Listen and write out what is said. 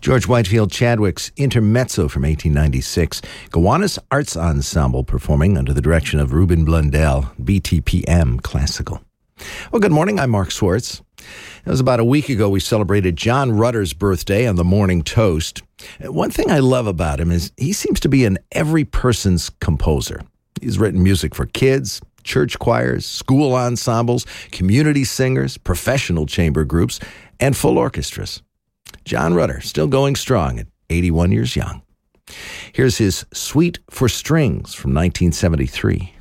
George Whitefield Chadwick's Intermezzo from 1896. Gowanus Arts Ensemble performing under the direction of Ruben Blundell, BTPM Classical. Well, good morning. I'm Mark Swartz. It was about a week ago we celebrated John Rutter's birthday on the Morning Toast. One thing I love about him is he seems to be an every person's composer. He's written music for kids, church choirs, school ensembles, community singers, professional chamber groups, and full orchestras. John Rutter, still going strong at 81 years young. Here's his Suite for Strings from 1973.